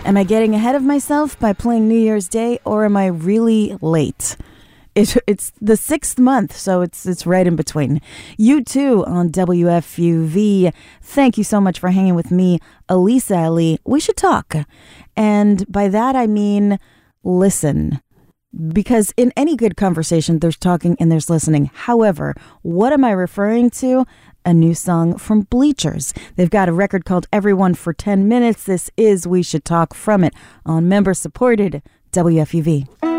Am I getting ahead of myself by playing New Year's Day, or am I really late? It's the 6th month, so it's right in between. U2 on WFUV. Thank you so much for hanging with me, Elisa Ali. We should talk. And by that I mean listen. Because in any good conversation, there's talking and there's listening. However, what am I referring to? A new song from Bleachers. They've got a record called Everyone for 10 Minutes. This is We Should Talk from it on member-supported WFUV.